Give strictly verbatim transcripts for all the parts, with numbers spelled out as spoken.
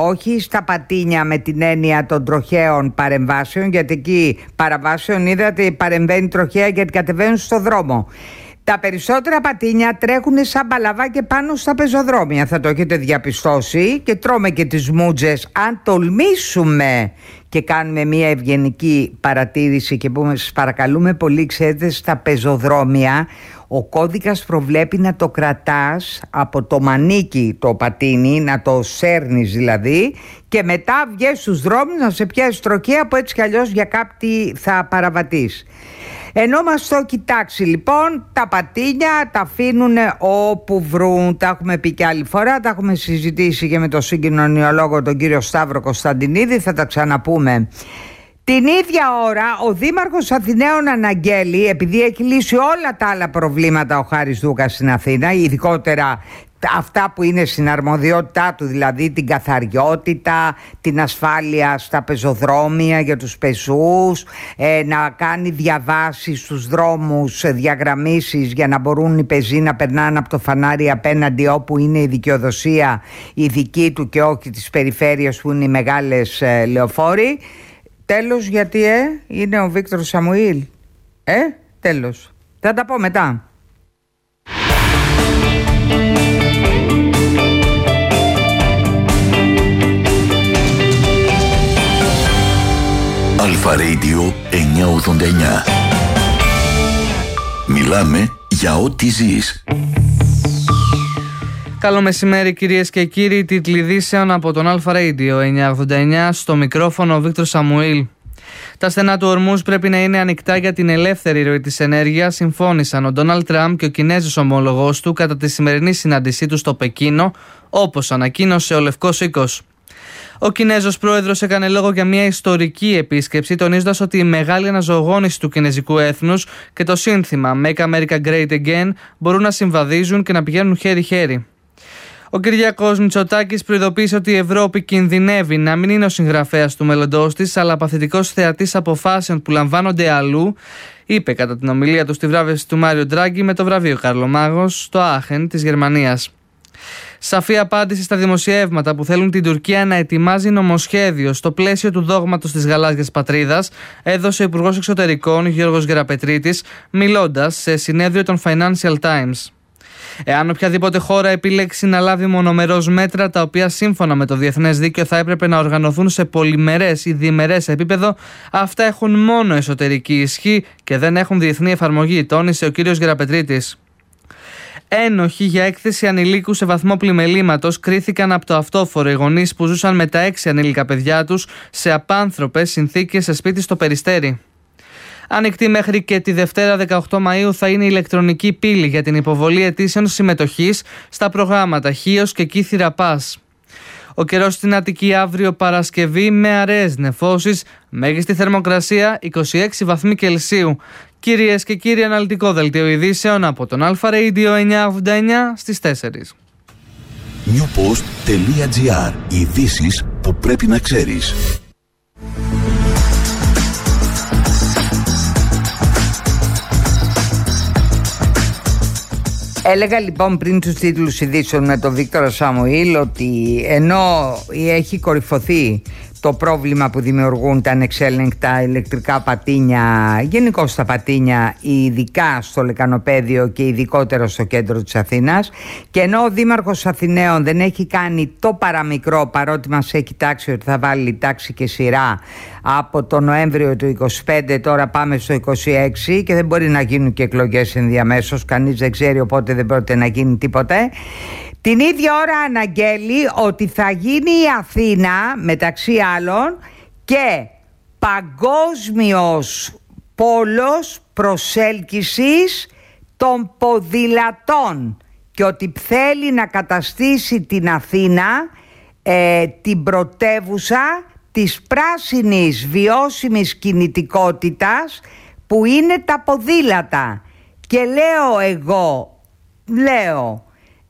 όχι στα πατίνια με την έννοια των τροχαίων παρεμβάσεων, γιατί εκεί παραβάσεων είδατε παρεμβαίνει τροχαία γιατί κατεβαίνουν στο δρόμο. Τα περισσότερα πατίνια τρέχουν σαν μπαλαβάκια πάνω στα πεζοδρόμια, θα το έχετε διαπιστώσει, και τρώμε και τις μούτζες. Αν τολμήσουμε και κάνουμε μια ευγενική παρατήρηση και πούμε, σας παρακαλούμε πολύ, ξέρετε, στα πεζοδρόμια ο κώδικας προβλέπει να το κρατάς από το μανίκι το πατίνι, να το σέρνεις δηλαδή, και μετά βγες στους δρόμους να σε πιάσει τροχαία που έτσι κι αλλιώς για κάτι θα παραβατείς. Ενώ μας το κοιτάξει λοιπόν, τα πατίνια τα αφήνουν όπου βρουν, τα έχουμε πει και άλλη φορά, τα έχουμε συζητήσει και με τον συγκοινωνιολόγο τον κύριο Σταύρο Κωνσταντινίδη, θα τα ξαναπούμε. Την ίδια ώρα ο Δήμαρχος Αθηναίων αναγγέλει, επειδή έχει λύσει όλα τα άλλα προβλήματα ο Χάρης Δούκας στην Αθήνα, ειδικότερα αυτά που είναι στην αρμοδιότητά του, δηλαδή την καθαριότητα, την ασφάλεια στα πεζοδρόμια για τους πεζούς, ε, να κάνει διαβάσεις στους δρόμους, διαγραμμίσεις για να μπορούν οι πεζοί να περνάνε από το φανάρι απέναντι όπου είναι η δικαιοδοσία η δική του και όχι της περιφέρειας που είναι οι μεγάλες ε, λεωφόροι. Τέλος, γιατί ε, είναι ο Βίκτορ Σαμουήλ. Ε, τέλος. Θα τα πω μετά. Αλφα Radio εννιακόσια ογδόντα εννιά. Μιλάμε για ό,τι ζεις. Καλό μεσημέρι κυρίες και κύριοι, τίτλοι ειδήσεων από τον Αλφα Radio εννιακόσια ογδόντα εννιά, στο μικρόφωνο ο Βίκτορ Σαμουήλ. Τα στενά του Ορμούζ πρέπει να είναι ανοιχτά για την ελεύθερη ροή της ενέργειας, συμφώνησαν ο Ντόναλντ Τραμπ και ο Κινέζος ομόλογος του κατά τη σημερινή συνάντησή του στο Πεκίνο, όπως ανακοίνωσε ο Λευκός Οίκος. Ο Κινέζος πρόεδρος έκανε λόγο για μια ιστορική επίσκεψη, τονίζοντας ότι η μεγάλη αναζωογόνηση του κινέζικου έθνους και το σύνθημα Make America Great Again μπορούν να συμβαδίζουν και να πηγαίνουν χέρι-χέρι. Ο Κυριάκος Μητσοτάκης προειδοποίησε ότι η Ευρώπη κινδυνεύει να μην είναι ο συγγραφέας του μέλλοντός της, αλλά παθητικός θεατής αποφάσεων που λαμβάνονται αλλού, είπε κατά την ομιλία του στη βράβευση του Μάριο Ντράγκη με το βραβείο Καρλομάγος στο Άχεν της Γερμανίας. Σαφή απάντηση στα δημοσιεύματα που θέλουν την Τουρκία να ετοιμάζει νομοσχέδιο στο πλαίσιο του δόγματος της γαλάζιας πατρίδας, έδωσε ο Υπουργός Εξωτερικών Γιώργος Γεραπετρίτης, μιλώντας σε συνέδριο των Financial Times. Εάν οποιαδήποτε χώρα επιλέξει να λάβει μονομερώς μέτρα τα οποία σύμφωνα με το διεθνές δίκαιο θα έπρεπε να οργανωθούν σε πολυμερές ή διμερές επίπεδο, αυτά έχουν μόνο εσωτερική ισχύ και δεν έχουν διεθνή εφαρμογή, τόνισε ο κύριος Γεραπετρίτης. Ένοχοι για έκθεση ανηλίκου σε βαθμό πλημελήματος κρίθηκαν από το αυτόφορο οι γονείς που ζούσαν με τα έξι ανήλικα παιδιά τους σε απάνθρωπες συνθήκες σε σπίτι στο Περιστέρι. Ανοιχτή μέχρι και τη Δευτέρα δεκαοκτώ Μαΐου θα είναι η ηλεκτρονική πύλη για την υποβολή αιτήσεων συμμετοχής στα προγράμματα Χίος και Κύθυρα Πας. Ο καιρός στην Αττική αύριο Παρασκευή με αραιές νεφώσεις, μέγιστη θερμοκρασία είκοσι έξι βαθμοί Κελσίου. Κυρίες και κύριοι, αναλυτικό δελτίο ειδήσεων από τον Αλφα Radio εννιακόσια ογδόντα εννιά στις τέσσερις. newpost τελεία gr. Ειδήσεις που πρέπει να ξέρεις. Έλεγα λοιπόν πριν τους τίτλους ειδήσεων με τον Βίκτορα Σαμουήλ ότι ενώ έχει κορυφωθεί το πρόβλημα που δημιουργούν τα ανεξέλεγκτα ηλεκτρικά πατίνια, γενικώς τα πατίνια, ειδικά στο Λεκανοπαίδιο και ειδικότερα στο κέντρο της Αθήνας, και ενώ ο Δήμαρχος Αθηναίων δεν έχει κάνει το παραμικρό, παρότι μας έχει τάξει ότι θα βάλει τάξη και σειρά από το Νοέμβριο του είκοσι πέντε, τώρα πάμε στο είκοσι έξι και δεν μπορεί να γίνουν και εκλογές ενδιαμέσως, κανείς δεν ξέρει, οπότε δεν πρόκειται να γίνει τίποτα. Την ίδια ώρα αναγγέλει ότι θα γίνει η Αθήνα, μεταξύ άλλων, και παγκόσμιος πόλος προσέλκυσης των ποδηλατών, και ότι θέλει να καταστήσει την Αθήνα ε, την πρωτεύουσα της πράσινης βιώσιμης κινητικότητας που είναι τα ποδήλατα. Και λέω εγώ, λέω...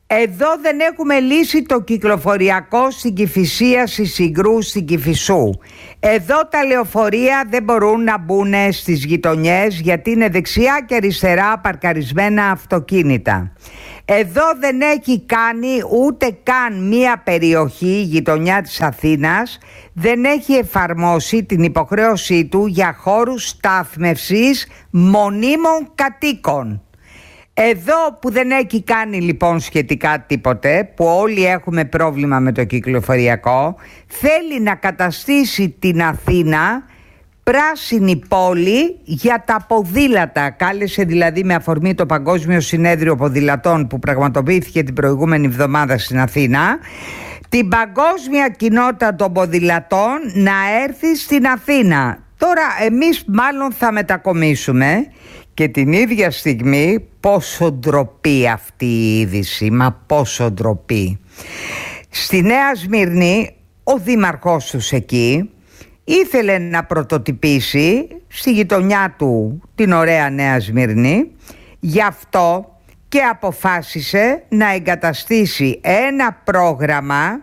Εδώ δεν έχουμε λύσει το κυκλοφοριακό στην Κηφισία, στη Συγκρού, στην Κηφισού. Εδώ τα λεωφορεία δεν μπορούν να μπουν στις γειτονιές γιατί είναι δεξιά και αριστερά παρκαρισμένα αυτοκίνητα. Εδώ δεν έχει κάνει ούτε καν μία περιοχή, γειτονιά της Αθήνας, δεν έχει εφαρμόσει την υποχρέωσή του για χώρους στάθμευσης μονίμων κατοίκων. Εδώ που δεν έχει κάνει λοιπόν σχετικά τίποτε, που όλοι έχουμε πρόβλημα με το κυκλοφοριακό, θέλει να καταστήσει την Αθήνα πράσινη πόλη για τα ποδήλατα. Κάλεσε δηλαδή με αφορμή το Παγκόσμιο Συνέδριο Ποδηλατών που πραγματοποιήθηκε την προηγούμενη εβδομάδα στην Αθήνα, την παγκόσμια κοινότητα των ποδηλατών να έρθει στην Αθήνα. Τώρα εμείς μάλλον θα μετακομίσουμε και την ίδια στιγμή πόσο ντροπή αυτή η είδηση, μα πόσο ντροπή. Στη Νέα Σμύρνη ο δήμαρχός τους εκεί ήθελε να πρωτοτυπήσει στη γειτονιά του την ωραία Νέα Σμύρνη, γι' αυτό και αποφάσισε να εγκαταστήσει ένα πρόγραμμα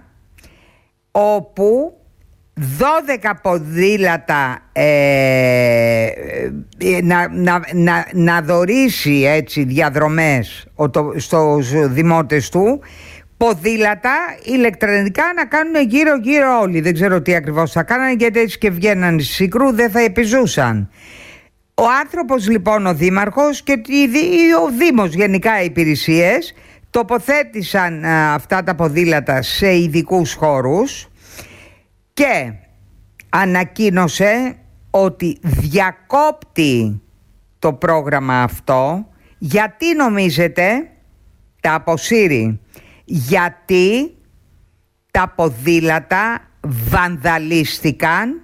όπου δώδεκα ποδήλατα ε, να, να, να, να δωρήσει έτσι διαδρομές στους δημότες του, ποδήλατα ηλεκτρονικά να κάνουν γύρω γύρω όλοι. Δεν ξέρω τι ακριβώς θα κάνανε γιατί έτσι και βγαίναν στη Συγκρού δεν θα επιζούσαν. Ο άνθρωπος λοιπόν ο δήμαρχος και ο Δήμος γενικά οι υπηρεσίες τοποθέτησαν α, αυτά τα ποδήλατα σε ειδικούς χώρους και ανακοίνωσε ότι διακόπτει το πρόγραμμα αυτό. Γιατί νομίζετε? Τα αποσύρει γιατί τα ποδήλατα βανδαλίστηκαν,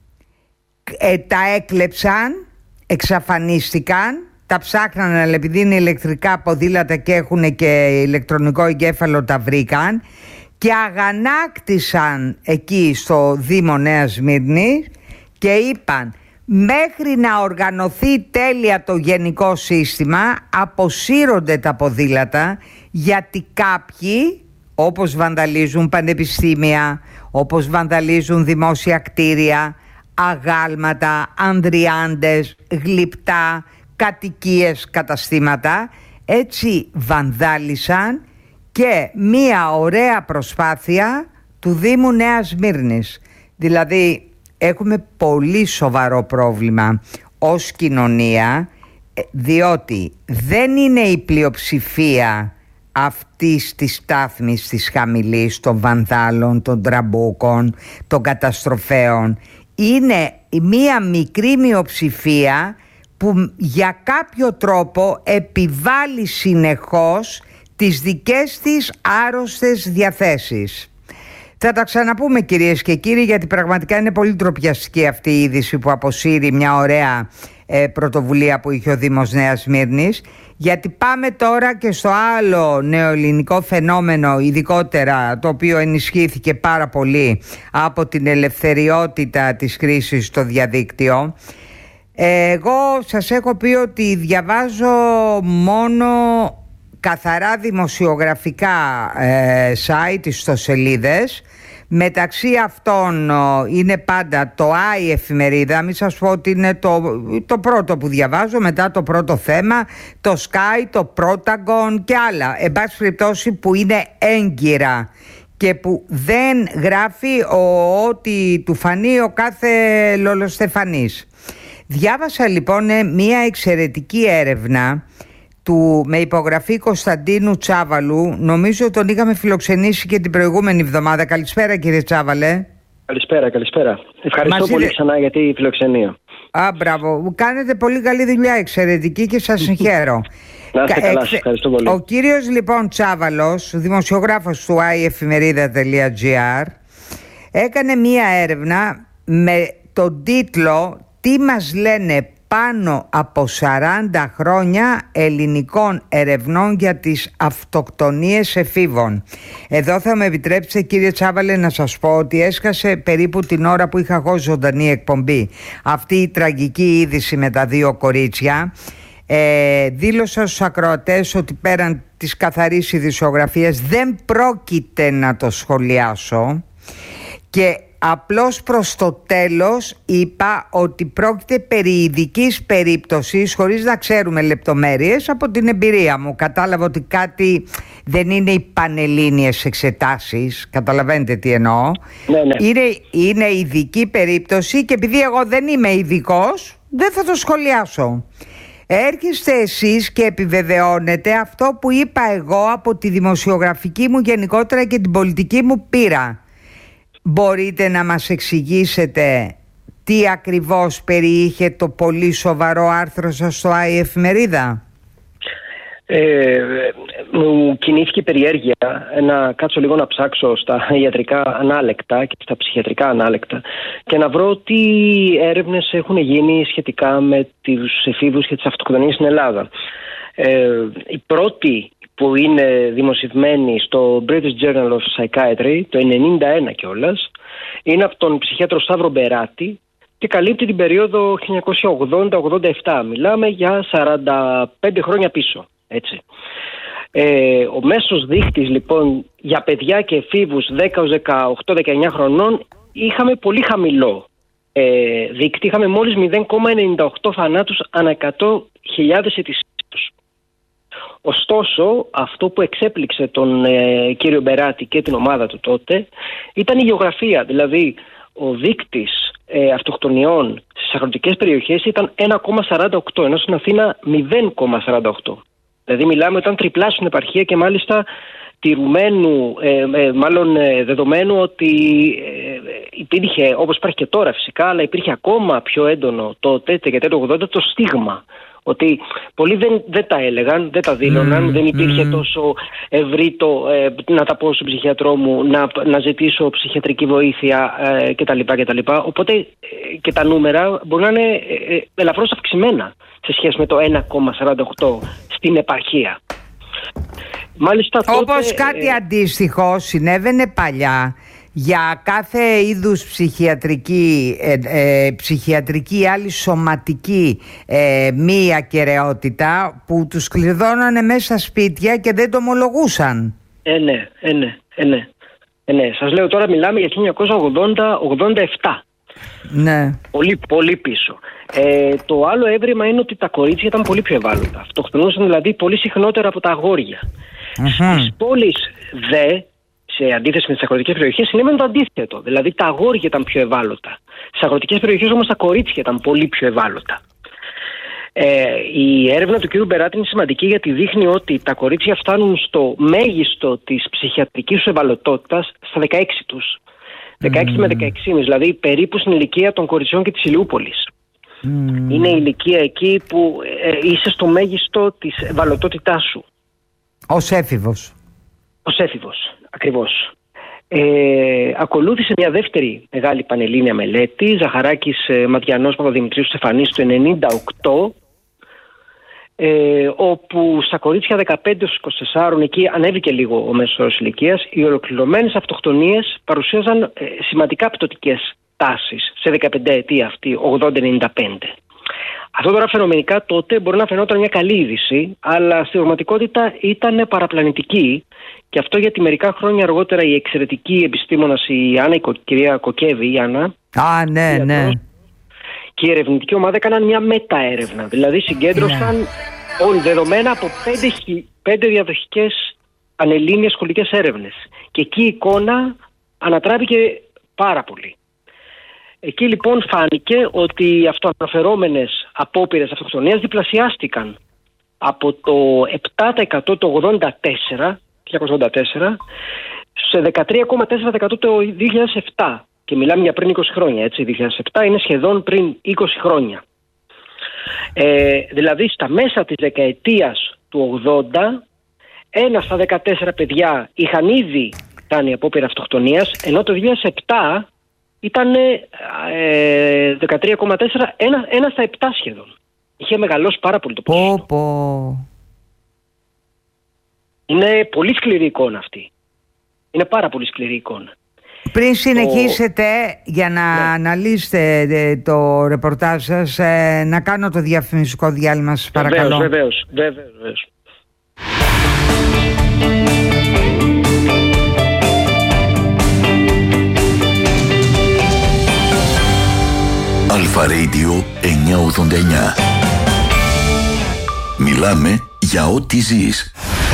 ε, τα έκλεψαν, εξαφανίστηκαν, τα ψάχναν, αλλά επειδή είναι ηλεκτρικά ποδήλατα και έχουν και ηλεκτρονικό εγκέφαλο τα βρήκαν και αγανάκτησαν εκεί στο Δήμο Νέας Σμύρνης και είπαν μέχρι να οργανωθεί τέλεια το γενικό σύστημα αποσύρονται τα ποδήλατα, γιατί κάποιοι όπως βανδαλίζουν πανεπιστήμια, όπως βανδαλίζουν δημόσια κτίρια, αγάλματα, ανδριάντες, γλυπτά, κατοικίες, καταστήματα, έτσι βανδάλισαν και μία ωραία προσπάθεια του Δήμου Νέας Σμύρνης. Δηλαδή έχουμε πολύ σοβαρό πρόβλημα ως κοινωνία, διότι δεν είναι η πλειοψηφία αυτής της στάθμης της χαμηλής, των βανδάλων, των τραμπούκων, των καταστροφέων. Είναι μία μικρή μειοψηφία που για κάποιο τρόπο επιβάλλει συνεχώς τις δικές της άρρωστες διαθέσεις. Θα τα ξαναπούμε κυρίες και κύριοι, γιατί πραγματικά είναι πολύ ντροπιαστική αυτή η είδηση που αποσύρει μια ωραία ε, πρωτοβουλία που είχε ο Δήμος Νέας Σμύρνης. Γιατί πάμε τώρα και στο άλλο νεοελληνικό φαινόμενο, ειδικότερα το οποίο ενισχύθηκε πάρα πολύ από την ελευθεριότητα της χρήσης στο διαδίκτυο. Εγώ σας έχω πει ότι διαβάζω μόνο καθαρά δημοσιογραφικά ε, site, ιστοσελίδες. Μεταξύ αυτών είναι πάντα το Άι εφημερίδα, μην σας πω ότι είναι το, το πρώτο που διαβάζω, μετά το πρώτο θέμα, το Sky, το Protagon και άλλα, εν πάση περιπτώσει που είναι έγκυρα και που δεν γράφει ο, ό,τι του φανεί ο κάθε λολοστεφανής. Διάβασα λοιπόν μια εξαιρετική έρευνα του, με υπογραφή Κωνσταντίνου Τσάβαλου. Νομίζω τον είχαμε φιλοξενήσει και την προηγούμενη εβδομάδα. Καλησπέρα κύριε Τσάβαλε. Καλησπέρα, καλησπέρα. Ευχαριστώ Μας πολύ είδε... ξανά για τη φιλοξενία. Α, μπράβο. Κάνετε πολύ καλή δουλειά, εξαιρετική, και σας συγχαίρω. Να είστε καλά, σας ευχαριστώ πολύ. Ο κύριος λοιπόν Τσάβαλος, δημοσιογράφος του άι εφημερίδα τελεία τζι άρ, έκανε μία έρευνα με τον τίτλο «Τι μας λένε πάνω από σαράντα χρόνια ελληνικών ερευνών για τις αυτοκτονίες εφήβων». Εδώ θα με επιτρέψετε κύριε Τσάβαλε να σας πω ότι έσκασε περίπου την ώρα που είχα εγώ ζωντανή εκπομπή αυτή η τραγική είδηση με τα δύο κορίτσια. ε, δήλωσα στους ακροατές ότι πέραν της καθαρής ειδησιογραφίας δεν πρόκειται να το σχολιάσω, και απλώς προς το τέλος είπα ότι πρόκειται περί ειδικής περίπτωσης, χωρίς να ξέρουμε λεπτομέρειες. Από την εμπειρία μου κατάλαβα ότι κάτι δεν είναι οι πανελλήνιες εξετάσεις, καταλαβαίνετε τι εννοώ. Ναι, ναι. Είναι, είναι ειδική περίπτωση, και επειδή εγώ δεν είμαι ειδικός, δεν θα το σχολιάσω. Έρχεστε εσείς και επιβεβαιώνετε αυτό που είπα εγώ από τη δημοσιογραφική μου γενικότερα και την πολιτική μου πείρα. Μπορείτε να μας εξηγήσετε τι ακριβώς περιείχε το πολύ σοβαρό άρθρο σας στο Άι Εφημερίδα? Ε, μου κινήθηκε η περιέργεια να κάτσω λίγο να ψάξω στα ιατρικά ανάλεκτα και στα ψυχιατρικά ανάλεκτα και να βρω τι έρευνες έχουν γίνει σχετικά με τους εφήβους και τις αυτοκτονίες στην Ελλάδα. Ε, η πρώτη που είναι δημοσιευμένη στο British Journal of Psychiatry το ενενήντα ένα κιόλας, είναι από τον ψυχίατρο Σταύρο Μπεράτη και καλύπτει την περίοδο χίλια εννιακόσια ογδόντα ογδόντα επτά. Μιλάμε για σαράντα πέντε χρόνια πίσω, έτσι. Ε, ο μέσος δείκτης λοιπόν για παιδιά και εφήβους δέκα έως δεκαοκτώ δεκαεννιά χρονών είχαμε πολύ χαμηλό ε, δείκτη. Είχαμε μόλις μηδέν κόμμα ενενήντα οκτώ θανάτους ανά εκατό χιλιάδες ετησίως. Ωστόσο, αυτό που εξέπληξε τον ε, κύριο Μπεράτη και την ομάδα του τότε ήταν η γεωγραφία. Δηλαδή, ο δείκτης ε, αυτοκτονιών στις αγροτικές περιοχές ήταν ένα κόμμα σαράντα οκτώ, ενώ στην Αθήνα μηδέν κόμμα σαράντα οκτώ. Δηλαδή, μιλάμε όταν τριπλάσιο στην επαρχία και μάλιστα τηρουμένου, ε, ε, μάλλον ε, δεδομένου ότι ε, υπήρχε, όπως υπάρχει και τώρα φυσικά, αλλά υπήρχε ακόμα πιο έντονο τότε, τη δεκαετία του ογδόντα, το στίγμα. Ότι πολλοί δεν, δεν τα έλεγαν, δεν τα δήλωναν, mm, δεν υπήρχε mm. τόσο ευρύτο, ε, να τα πω στον ψυχιατρό μου, να, να ζητήσω ψυχιατρική βοήθεια ε, κτλ, κτλ. Οπότε ε, και τα νούμερα μπορεί να είναι ε, ε, ελαφρώς αυξημένα σε σχέση με το ένα κόμμα σαράντα οκτώ στην επαρχία. Μάλιστα, τότε, όπως κάτι ε, αντίστοιχο συνέβαινε παλιά για κάθε είδους ψυχιατρική, ε, ε, ψυχιατρική ή άλλη σωματική ε, μη ακεραιότητα που τους κλειδώνανε μέσα στα σπίτια και δεν το ομολογούσαν. Ε, ναι, ε, ναι, ε, ναι. Ε, ναι. Σας λέω τώρα μιλάμε για χίλια εννιακόσια ογδόντα ογδόντα επτά. Ναι. Πολύ, πολύ πίσω. Ε, το άλλο έβριμα είναι ότι τα κορίτσια ήταν πολύ πιο ευάλωτα. Αυτοκτονούσαν δηλαδή πολύ συχνότερα από τα αγόρια. Mm-hmm. Στις πόλεις δε, σε αντίθεση με τις αγροτικές περιοχές, συνέβαινε το αντίθετο. Δηλαδή τα αγόρια ήταν πιο ευάλωτα. Στις αγροτικές περιοχές όμως τα κορίτσια ήταν πολύ πιο ευάλωτα. Ε, η έρευνα του κ. Μπεράτη είναι σημαντική γιατί δείχνει ότι τα κορίτσια φτάνουν στο μέγιστο της ψυχιατρικής τους ευαλωτότητας στα δεκαέξι τους. δεκαέξι mm. με δεκαέξι, δηλαδή περίπου στην ηλικία των κοριτσιών και της Ηλιούπολης. Mm. Είναι η ηλικία εκεί που ε, είσαι στο μέγιστο της ευαλωτότητάς σου. Ως έφηβος. Ως έφηβος, ακριβώς. Ε, ακολούθησε μια δεύτερη μεγάλη πανελλήνια μελέτη, Ζαχαράκης, ε, Ματιανός, Παπαδημητρίου, Στεφανής, το ενενήντα οκτώ, ε, όπου στα κορίτσια δεκαπέντε έως είκοσι τέσσερα, εκεί ανέβηκε λίγο ο μέσος όρος ηλικίας, οι ολοκληρωμένες αυτοκτονίες παρουσίαζαν ε, σημαντικά πτωτικές τάσεις σε δεκαπενταετία αυτή, ογδόντα ενενήντα πέντε. Αυτό τώρα φαινομενικά τότε μπορεί να φαινόταν μια καλή είδηση, αλλά στην πραγματικότητα ήταν παραπλανητική, και αυτό γιατί μερικά χρόνια αργότερα η εξαιρετική επιστήμονας η Άννα, η κυρία Κοκέβη, η Άννα, Α, ναι, ναι. και η ερευνητική ομάδα έκαναν μια μεταέρευνα. Δηλαδή συγκέντρωσαν ναι. δεδομένα από πέντε, πέντε διαδοχικές πανελλήνιες σχολικές έρευνες. Και εκεί η εικόνα ανατράπηκε πάρα πολύ. Εκεί λοιπόν φάνηκε ότι οι αυτοαναφερόμενες απόπειρες αυτοκτονίας διπλασιάστηκαν από το επτά τοις εκατό το ογδόντα τέσσερα, χίλια εννιακόσια ογδόντα τέσσερα σε δεκατρία κόμμα τέσσερα τοις εκατό το δύο χιλιάδες επτά. Και μιλάμε για πριν είκοσι χρόνια, έτσι. δύο χιλιάδες επτά είναι σχεδόν πριν είκοσι χρόνια. Ε, δηλαδή στα μέσα της δεκαετίας του ογδόντα, ένα στα δεκατέσσερα παιδιά είχαν ήδη κάνει απόπειρα αυτοκτονίας, ενώ το δύο χιλιάδες επτά ήταν ε, δεκατρία κόμμα τέσσερα, ένα, ένα στα επτά σχεδόν. Είχε μεγαλώσει πάρα πολύ το ποσοστό. Πω, πω. Είναι πολύ σκληρή εικόνα αυτή. Είναι πάρα πολύ σκληρή εικόνα. Πριν συνεχίσετε, το... για να ναι. αναλύσετε το ρεπορτάζ σας, ε, να κάνω το διαφημιστικό διάλειμμα σας, παρακαλώ. Βεβαίως, βεβαίως, βεβαίως. Αλφα Radio εννιακόσια ογδόντα εννιά. Μιλάμε για ό,τι ζεις.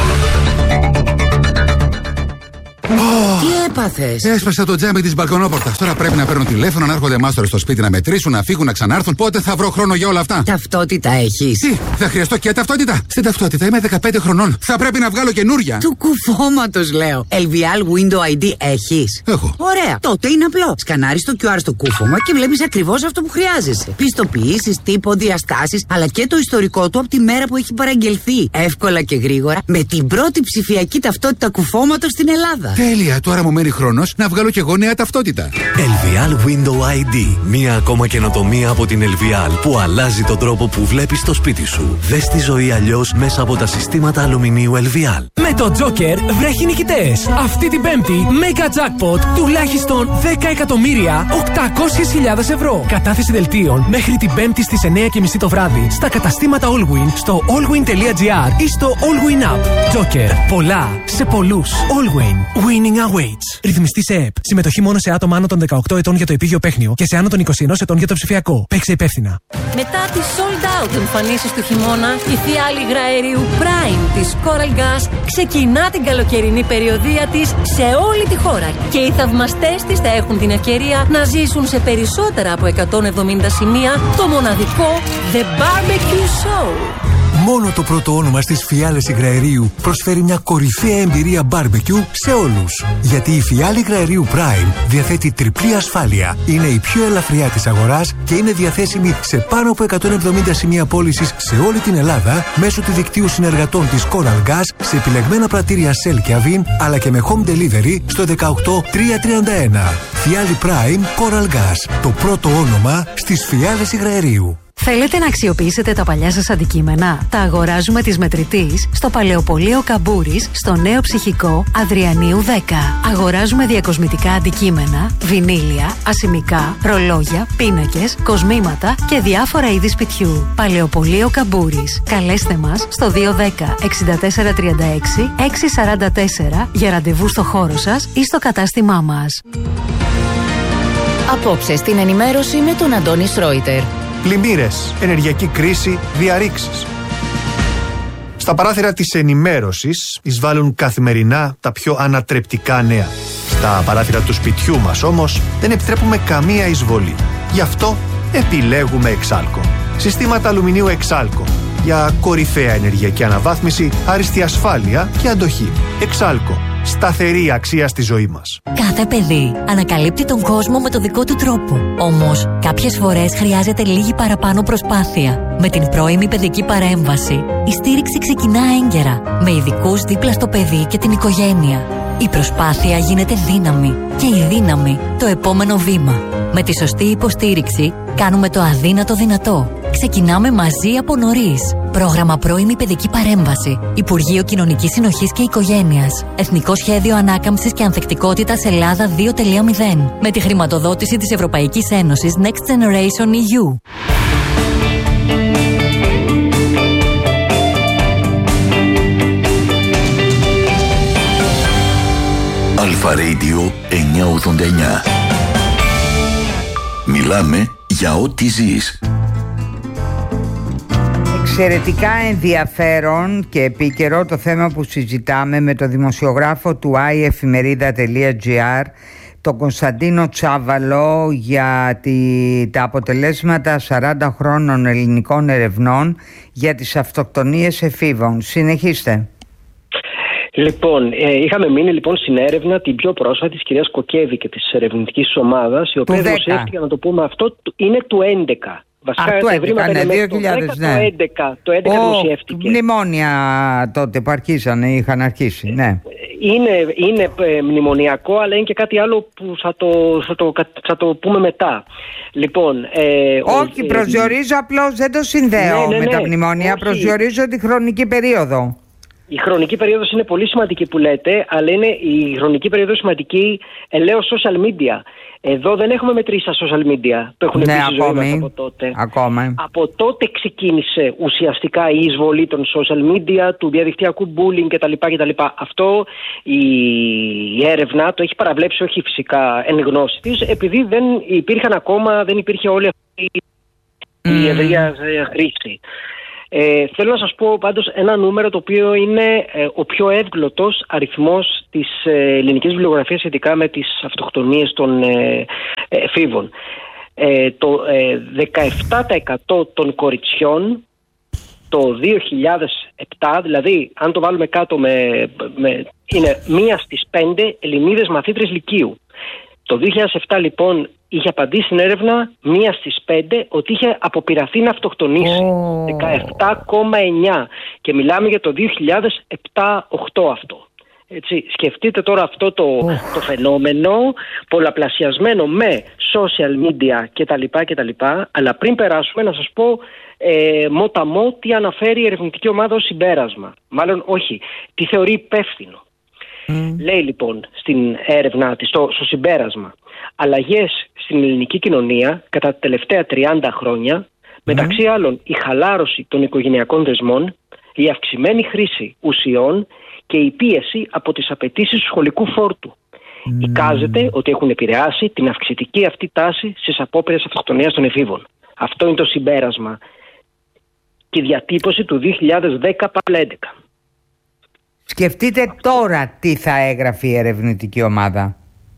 Τι έπαθες? Έσπασα το τζάμι της μπαλκονόπορτας. Τώρα πρέπει να παίρνω τηλέφωνο, να έρχονται μάστορες στο σπίτι να μετρήσουν, να φύγουν, να ξανάρθουν. Πότε θα βρω χρόνο για όλα αυτά? Ταυτότητα έχεις? Τι, θα χρειαστώ και ταυτότητα? Στην ταυτότητα είμαι δεκαπέντε χρονών. Θα πρέπει να βγάλω καινούρια. Του κουφώματος λέω. ελ βι ελ Window άι ντι έχεις? Έχω. Ωραία. Τότε είναι απλό. Σκανάρεις το κιου αρ στο κούφωμα και βλέπεις ακριβώς αυτό που χρειάζεσαι. Πιστοποιήσεις, τύπο, διαστάσεις, αλλά και το ιστορικό του από τη μέρα που έχει παραγγελθεί. Εύκολα και γρήγορα με την πρώτη ψηφιακή ταυτότητα κουφώματος στην Ελλάδα. Τέλεια, τώρα μου μένει χρόνος να βγάλω και εγώ νέα ταυτότητα. ελ βι ελ Window άι ντι. Μία ακόμα καινοτομία από την ελ βι ελ που αλλάζει τον τρόπο που βλέπεις το σπίτι σου. Δες τη ζωή αλλιώς μέσα από τα συστήματα αλουμινίου ελ βι ελ. Με το Joker βρέχει νικητές. Αυτή την Πέμπτη, Mega Jackpot τουλάχιστον δέκα εκατομμύρια οκτακόσιες χιλιάδες ευρώ. Κατάθεση δελτίων μέχρι την Πέμπτη στις εννιά και μισή το βράδυ στα καταστήματα Allwin, στο allwin τελεία gr ή στο Allwin App. Joker. Πολλά σε πολλούς. Allwin. Winning awaits. Ρυθμιστή σε ΕΠ. Συμμετοχή μόνο σε άτομα άνω των δεκαοκτώ ετών για το επίγειο παίχνιο και σε άνω των είκοσι ένα ετών για το ψηφιακό. Παίξε υπεύθυνα. Μετά τις sold out εμφανίσεις του χειμώνα, η φιάλη υγραερίου Prime της Coral Gas ξεκινά την καλοκαιρινή περιοδεία της σε όλη τη χώρα. Και οι θαυμαστές της θα έχουν την ευκαιρία να ζήσουν σε περισσότερα από εκατόν εβδομήντα σημεία το μοναδικό The Barbecue Show. Μόνο το πρώτο όνομα στις φιάλες υγραερίου προσφέρει μια κορυφαία εμπειρία barbecue σε όλους. Γιατί η φιάλη υγραερίου Prime διαθέτει τριπλή ασφάλεια. Είναι η πιο ελαφριά της αγοράς και είναι διαθέσιμη σε πάνω από εκατόν εβδομήντα σημεία πώλησης σε όλη την Ελλάδα μέσω του δικτύου συνεργατών της Coral Gas σε επιλεγμένα πρατήρια Shell και Avin, αλλά και με home delivery στο δεκαοκτώ τριακόσια τριάντα ένα. Φιάλη Prime Coral Gas. Το πρώτο όνομα στις φιάλες υγραερίου. Θέλετε να αξιοποιήσετε τα παλιά σας αντικείμενα? Τα αγοράζουμε της Μετρητής στο Παλαιοπωλείο Καμπούρης, στο Νέο Ψυχικό Αδριανίου δέκα. Αγοράζουμε διακοσμητικά αντικείμενα, βινίλια, ασημικά, ρολόγια, πίνακες, κοσμήματα και διάφορα είδη σπιτιού. Παλαιοπωλείο Καμπούρης. Καλέστε μας στο δύο δέκα εξήντα τέσσερα τριάντα έξι έξι σαράντα τέσσερα για ραντεβού στο χώρο σας ή στο κατάστημά μας. Απόψε στην ενημέρωση με τον Αντώνη Σρόιτερ. Πλημμύρες, ενεργειακή κρίση, διαρρήξεις. Στα παράθυρα της ενημέρωσης εισβάλλουν καθημερινά τα πιο ανατρεπτικά νέα. Στα παράθυρα του σπιτιού μας όμως δεν επιτρέπουμε καμία εισβολή. Γι' αυτό επιλέγουμε Εξάλκο. Συστήματα αλουμινίου Εξάλκο. Για κορυφαία ενεργειακή αναβάθμιση, άριστη ασφάλεια και αντοχή. Εξάλκο. Σταθερή αξία στη ζωή μας. Κάθε παιδί ανακαλύπτει τον κόσμο με το δικό του τρόπο. Όμως, κάποιες φορές χρειάζεται λίγη παραπάνω προσπάθεια. Με την πρώιμη παιδική παρέμβαση, η στήριξη ξεκινά έγκαιρα, με ειδικούς δίπλα στο παιδί και την οικογένεια. Η προσπάθεια γίνεται δύναμη και η δύναμη το επόμενο βήμα. Με τη σωστή υποστήριξη, κάνουμε το αδύνατο δυνατό. Ξεκινάμε μαζί από νωρίς. Πρόγραμμα Πρώιμη Παιδική Παρέμβαση. Υπουργείο Κοινωνικής Συνοχής και Οικογένειας. Εθνικό Σχέδιο Ανάκαμψης και Ανθεκτικότητας Ελλάδα δύο τελεία μηδέν. Με τη χρηματοδότηση της Ευρωπαϊκής Ένωσης Next Generation ι γιου. Αλφα Radio εννιακόσια ογδόντα εννιά. Μιλάμε για ό,τι ζεις. Εξαιρετικά ενδιαφέρον και επίκαιρο το θέμα που συζητάμε με το δημοσιογράφο του άι εφημερίδα τελεία τζι άρ, τον Κωνσταντίνο Τσάβαλο, για τη, τα αποτελέσματα σαράντα χρόνων ελληνικών ερευνών για τις αυτοκτονίες εφήβων. Συνεχίστε. Λοιπόν, ε, είχαμε μείνει λοιπόν στην έρευνα την πιο πρόσφατη της κυρίας Κοκέβη και της ερευνητικής ομάδας, η οποία δημοσιεύτηκε, να το πούμε αυτό, είναι του έντεκα. Βασικά, Α, το έντεκα, ναι, δύο χιλιάδες, ναι. Το έντεκα, το έντεκα Ο, δημοσιεύτηκε. Μνημόνια τότε που αρχίσανε, είχαν αρχίσει, ναι. Είναι, είναι ε, μνημονιακό, αλλά είναι και κάτι άλλο που θα το, θα το, θα το πούμε μετά. Λοιπόν, ε, όχι, ο, προσδιορίζω ε, απλώς, δεν το συνδέω ναι, ναι, ναι, με τα μνημόνια, όχι. Προσδιορίζω τη χρονική περίοδο. Η χρονική περίοδος είναι πολύ σημαντική που λέτε, αλλά είναι η χρονική περίοδος σημαντική ελέως social media. Εδώ δεν έχουμε μετρήσει τα social media που έχουν ναι, επίσης ζωή μας από τότε. Ακόμα. Από τότε ξεκίνησε ουσιαστικά η εισβολή των social media, του διαδικτυακού bullying κτλ. κτλ. Αυτό η, η έρευνα το έχει παραβλέψει, όχι φυσικά εν γνώση της, επειδή δεν υπήρχαν ακόμα, δεν υπήρχε όλη αυτή mm. η ευρεία χρήση. Ε, θέλω να σας πω πάντως ένα νούμερο το οποίο είναι ε, ο πιο εύγλωτος αριθμός της ε, ελληνικής βιβλιογραφίας σχετικά με τις αυτοκτονίες των ε, εφήβων. Ε, το ε, δεκαεπτά τοις εκατό των κοριτσιών το δύο χιλιάδες επτά, δηλαδή αν το βάλουμε κάτω με, με, είναι μία στις πέντε Ελληνίδες μαθήτρες λυκείου. Το δύο χιλιάδες επτά λοιπόν είχε απαντήσει στην έρευνα μία στις πέντε ότι είχε αποπειραθεί να αυτοκτονήσει. Oh. δεκαεπτά κόμμα εννιά και μιλάμε για το δύο χιλιάδες επτά οκτώ αυτό. Έτσι, σκεφτείτε τώρα αυτό το, oh. το φαινόμενο πολλαπλασιασμένο με social media κτλ, κτλ. Αλλά πριν περάσουμε να σας πω ε, μοταμό τι αναφέρει η ερευνητική ομάδα ως συμπέρασμα. Μάλλον όχι, τι θεωρεί υπεύθυνο. Mm. Λέει λοιπόν στην έρευνά της, στο, στο συμπέρασμα, αλλαγές στην ελληνική κοινωνία κατά τα τελευταία τριάντα χρόνια, mm. μεταξύ άλλων η χαλάρωση των οικογενειακών δεσμών, η αυξημένη χρήση ουσιών και η πίεση από τις απαιτήσεις του σχολικού φόρτου. Mm. Εικάζεται ότι έχουν επηρεάσει την αυξητική αυτή τάση στις απόπειρες αυτοκτονίας των εφήβων. Αυτό είναι το συμπέρασμα και η διατύπωση του δύο χιλιάδες δέκα έντεκα. Σκεφτείτε τώρα τι θα έγραφε η ερευνητική ομάδα.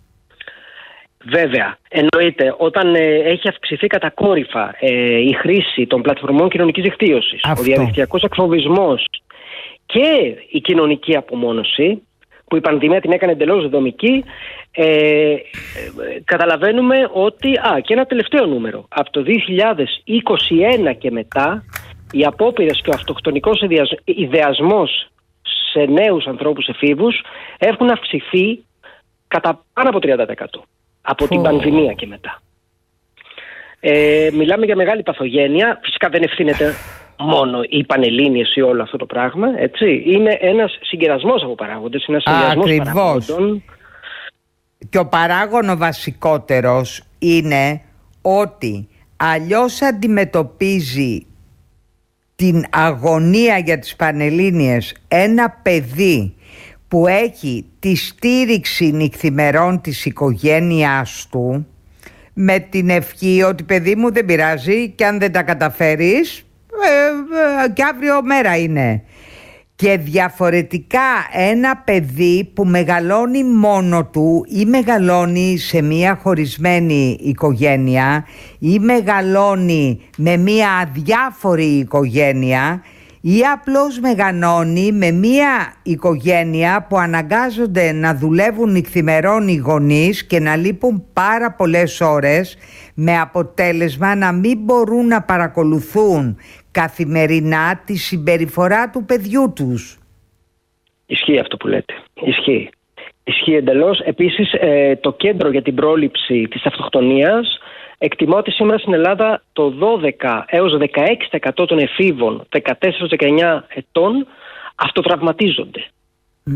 Βέβαια, εννοείται, όταν ε, έχει αυξηθεί κατακόρυφα ε, η χρήση των πλατφορμών κοινωνικής δικτύωσης, ο διαδικτυακός εκφοβισμός και η κοινωνική απομόνωση, που η πανδημία την έκανε εντελώς δομική, ε, ε, καταλαβαίνουμε ότι... Α, και ένα τελευταίο νούμερο. Από το δύο χιλιάδες είκοσι ένα και μετά, οι απόπειρες και ο αυτοκτονικός ιδεασμός σε νέους ανθρώπους εφήβους έχουν αυξηθεί κατά πάνω από τριάντα τοις εκατό από oh. την πανδημία και μετά. Ε, μιλάμε για μεγάλη παθογένεια. Φυσικά δεν ευθύνεται μόνο οι Πανελλήνιες ή όλο αυτό το πράγμα. Έτσι. Είναι ένας συγκερασμός από παράγοντες. Ένας συγκερασμός παράγοντων. Και ο παράγων ο βασικότερος είναι ότι αλλιώς αντιμετωπίζει την αγωνία για τις Πανελλήνιες ένα παιδί που έχει τη στήριξη νυχθημερών της οικογένειάς του, με την ευχή ότι παιδί μου δεν πειράζει και αν δεν τα καταφέρεις ε, ε, και αύριο μέρα είναι. Και διαφορετικά ένα παιδί που μεγαλώνει μόνο του ή μεγαλώνει σε μια χωρισμένη οικογένεια ή μεγαλώνει με μια αδιάφορη οικογένεια ή απλώς μεγαλώνει με μια οικογένεια που αναγκάζονται να δουλεύουν νυχθημερών οι γονείς και να λείπουν πάρα πολλές ώρες, με αποτέλεσμα να μην μπορούν να παρακολουθούν καθημερινά τη συμπεριφορά του παιδιού τους. Ισχύει αυτό που λέτε. Ισχύει. Ισχύει εντελώς. Επίσης ε, το κέντρο για την πρόληψη της αυτοκτονίας εκτιμώ ότι σήμερα στην Ελλάδα το δώδεκα έως δεκαέξι τοις εκατό των εφήβων δεκατέσσερα έως δεκαεννιά ετών αυτοτραυματίζονται. Mm.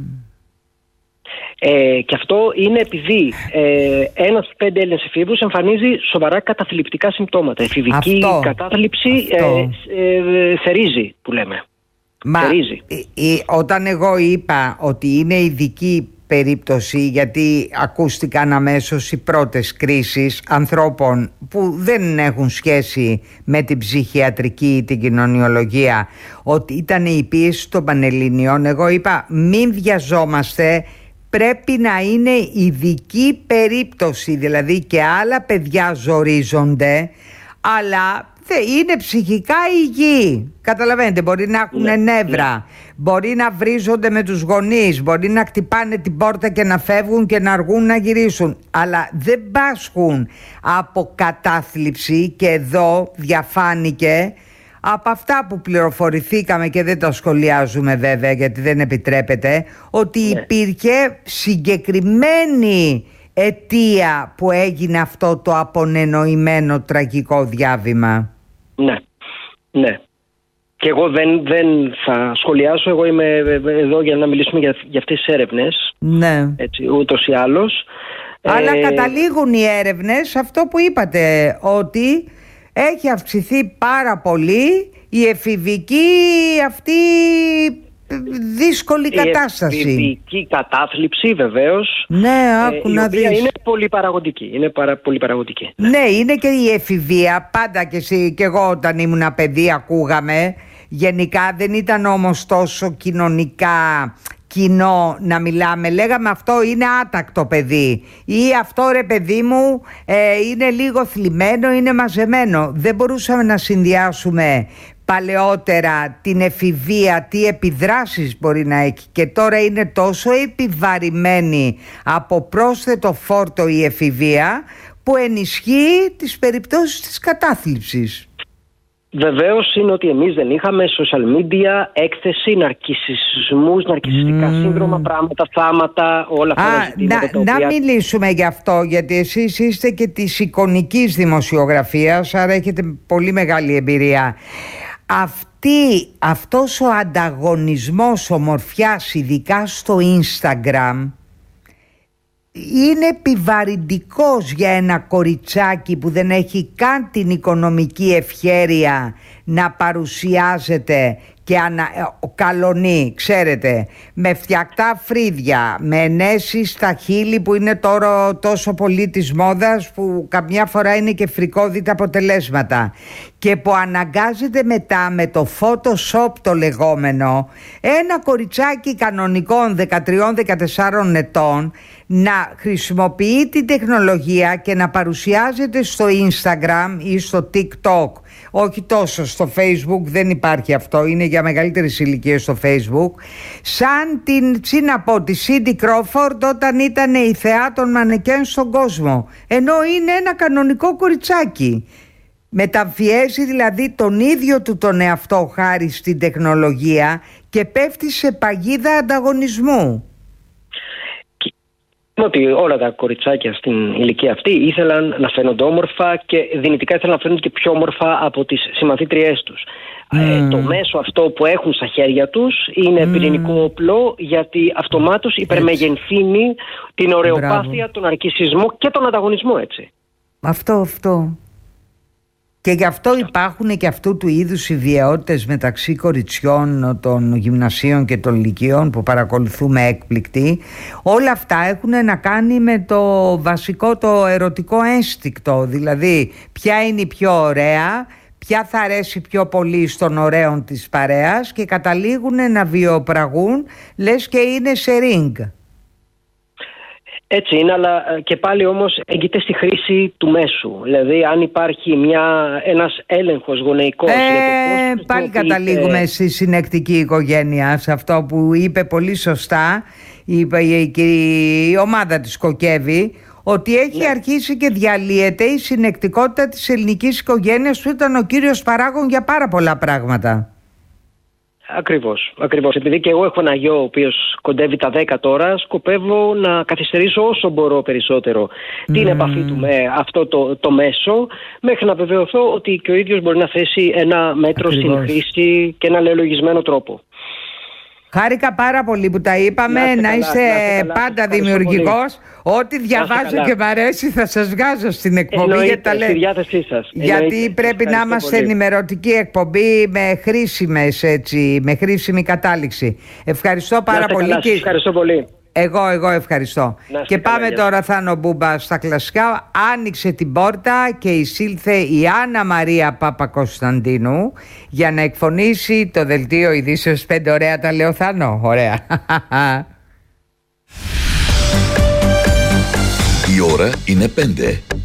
Ε, και αυτό είναι επειδή ε, ένας στους πέντε Έλληνες εφήβους εμφανίζει σοβαρά καταθλιπτικά συμπτώματα. Εφηβική αυτό, κατάθλιψη αυτό. Ε, ε, θερίζει που λέμε. Μα θερίζει. Ε, ε, όταν εγώ είπα ότι είναι ειδική περίπτωση, γιατί ακούστηκαν αμέσως οι πρώτες κρίσεις ανθρώπων που δεν έχουν σχέση με την ψυχιατρική ή την κοινωνιολογία, ότι ήταν η πίεση των Πανελληνιών, εγώ είπα μην βιαζόμαστε, πρέπει να είναι ειδική περίπτωση, δηλαδή και άλλα παιδιά ζορίζονται, αλλά είναι ψυχικά υγιεί. Καταλαβαίνετε, μπορεί να έχουν ναι, νεύρα, ναι. μπορεί να βρίζονται με τους γονείς, μπορεί να χτυπάνε την πόρτα και να φεύγουν και να αργούν να γυρίσουν, αλλά δεν πάσχουν από κατάθλιψη. Και εδώ διαφάνηκε από αυτά που πληροφορηθήκαμε, και δεν τα σχολιάζουμε βέβαια γιατί δεν επιτρέπεται, ότι ναι. υπήρχε συγκεκριμένη αιτία που έγινε αυτό το απονενοημένο τραγικό διάβημα. Ναι, ναι. Και εγώ δεν, δεν θα σχολιάσω. Εγώ είμαι εδώ για να μιλήσουμε για, για αυτές τις έρευνες. Ναι. Έτσι, ούτως ή άλλως. Αλλά ε... καταλήγουν οι έρευνες αυτό που είπατε, ότι έχει αυξηθεί πάρα πολύ η εφηβική αυτή δύσκολη κατάσταση. Η εφηβική κατάθλιψη, βεβαίως. Ναι, άκου να δεις. Είναι πολύ παραγωγική. Είναι πάρα πολύ παραγωγική. Ναι, είναι και η εφηβεία. Πάντα και εσύ και εγώ όταν ήμουν παιδί ακούγαμε. Γενικά δεν ήταν όμως τόσο κοινωνικά κοινό να μιλάμε. Λέγαμε αυτό είναι άτακτο παιδί, ή αυτό ρε παιδί μου ε, είναι λίγο θλιμμένο, είναι μαζεμένο. Δεν μπορούσαμε να συνδυάσουμε παλαιότερα την εφηβεία, τι επιδράσεις μπορεί να έχει, και τώρα είναι τόσο επιβαρημένη από πρόσθετο φόρτο η εφηβεία που ενισχύει τις περιπτώσεις της κατάθλιψης. Βεβαίως είναι ότι εμείς δεν είχαμε social media, έκθεση, ναρκισσισμούς, ναρκισσιστικά mm. σύνδρομα, πράγματα, θάματα, όλα αυτά. Α, να, τα οποία... να μιλήσουμε γι' αυτό, γιατί εσείς είστε και της εικονικής δημοσιογραφίας, άρα έχετε πολύ μεγάλη εμπειρία. Αυτή, αυτός ο ανταγωνισμός ομορφιάς, ειδικά στο Instagram, είναι επιβαρυντικός για ένα κοριτσάκι που δεν έχει καν την οικονομική ευχέρεια να παρουσιάζεται και ανα, καλονεί, ξέρετε, με φτιακτά φρύδια, με ενέσεις στα χείλη που είναι τώρα τόσο πολύ της μόδας, που καμιά φορά είναι και φρικόδητα αποτελέσματα, και που αναγκάζεται μετά με το Photoshop το λεγόμενο ένα κοριτσάκι κανονικών δεκατρία δεκατέσσερα ετών να χρησιμοποιεί την τεχνολογία και να παρουσιάζεται στο Instagram ή στο TikTok. Όχι τόσο στο Facebook, δεν υπάρχει αυτό, είναι για μεγαλύτερες ηλικίες στο Facebook. Σαν την, τι να πω, τη Cindy Crawford όταν ήταν η θεά των μανεκέν στον κόσμο, ενώ είναι ένα κανονικό κοριτσάκι. Μεταμφιέζει δηλαδή τον ίδιο του τον εαυτό χάρη στην τεχνολογία και πέφτει σε παγίδα ανταγωνισμού. Ότι όλα τα κοριτσάκια στην ηλικία αυτή ήθελαν να φαίνονται όμορφα και δυνητικά ήθελαν να φαίνονται και πιο όμορφα από τις συμμαθήτριές τους. Mm. Ε, το μέσο αυτό που έχουν στα χέρια τους είναι mm. πυρηνικό όπλο, γιατί αυτομάτως υπερμεγενθύνει την ωρεοπάθεια, Μπράβο. τον αρκισισμό και τον ανταγωνισμό, έτσι. Αυτό, αυτό. Και γι' αυτό υπάρχουν και αυτού του είδους οι βιαιότητες μεταξύ κοριτσιών των γυμνασίων και των λυκείων που παρακολουθούμε έκπληκτοι. Όλα αυτά έχουν να κάνει με το βασικό, το ερωτικό ένστικτο. Δηλαδή ποια είναι η πιο ωραία, ποια θα αρέσει πιο πολύ στον ωραίον της παρέας, και καταλήγουν να βιοπραγούν λες και είναι σε ring. Έτσι είναι, αλλά και πάλι όμως έγκυται στη χρήση του μέσου. Δηλαδή αν υπάρχει μια, ένας έλεγχος γονεϊκός... Ε, για το πώς πάλι καταλήγουμε ε... στη συνεκτική οικογένεια, σε αυτό που είπε πολύ σωστά η, η, η, η ομάδα της Κοκέβη, ότι έχει ναι. αρχίσει και διαλύεται η συνεκτικότητα της ελληνικής οικογένειας, που ήταν ο κύριος παράγων για πάρα πολλά πράγματα. Ακριβώς, ακριβώς. Επειδή και εγώ έχω ένα γιο ο οποίος κοντεύει τα δέκα τώρα, σκοπεύω να καθυστερήσω όσο μπορώ περισσότερο mm. την επαφή του με αυτό το, το μέσο, μέχρι να βεβαιωθώ ότι και ο ίδιος μπορεί να θέσει ένα μέτρο Ακριβώς. στην χρήση και ένα λεωλογισμένο τρόπο. Χάρηκα πάρα πολύ που τα είπαμε, να, να είστε καλά, πάντα δημιουργικός. Ό,τι διαβάζω και μ' αρέσει θα σας βγάζω στην εκπομπή. Εννοείται, γιατί τα λέ... στη διάθεσή σας. Γιατί Εννοείται. πρέπει να είμαστε πολύ. ενημερωτική εκπομπή με, χρήσιμες, έτσι, με χρήσιμη κατάληξη. Ευχαριστώ πάρα πολύ. Καλά, και... Ευχαριστώ πολύ. Εγώ, εγώ ευχαριστώ. Και πάμε καλά, τώρα Θάνο Μπούμπα στα κλασικά. Άνοιξε την πόρτα και εισήλθε η Άννα Μαρία Παπακοσταντίνου για να εκφωνήσει το δελτίο ειδήσεως πέντε. Ωραία τα λέω, Θάνο, ωραία. Η ώρα είναι πέντε.